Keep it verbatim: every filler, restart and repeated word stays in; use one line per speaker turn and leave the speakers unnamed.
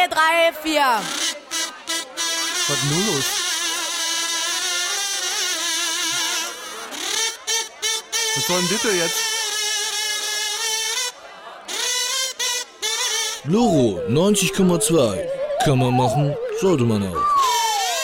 zwei, drei, vier.
Was ist nun los? Was soll denn bitte jetzt?
Loro neunzig Komma zwei. Kann man machen, sollte man auch.